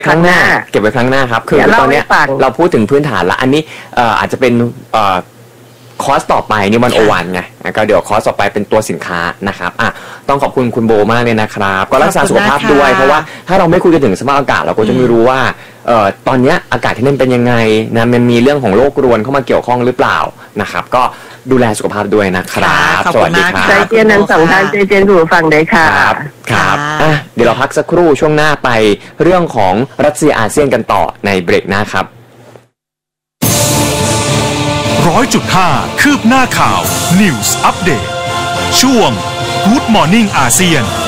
ครั้งหน้าเก็บไว้ครั้งหน้าครับคือตอนนี้เราพูดถึงพื้นฐานละอันนี้อาจจะเป็นคอร์สต่อไปนี่วันโอวันไงก็เดี๋ยวคอร์สต่อไปเป็นตัวสินค้านะครับต้องขอบคุณคุณโบมากเลยนะครับก็รักษาสุขภาพด้วยเพราะว่าถ้าเราไม่คุยกันถึงสภาพอากาศเราก็จะไม่รู้ว่าตอนนี้อากาศที่นั่นเป็นยังไงนะมันมีเรื่องของโรครวนเข้ามาเกี่ยวข้องหรือเปล่านะครับก็ดูแลสุขภาพด้วยนะครับสวัสดีครับใจเย็นทั้งสองท่านใจเย็นผู้ฟังได้ค่ะครับเดี๋ยวเราพักสักครู่ช่วงหน้าไปเรื่องของรัสเซียอาเซียนกันต่อในเบรกหน้าครับ 100.5 คืบหน้าข่าว News Update ช่วง Good Morning อาเซียน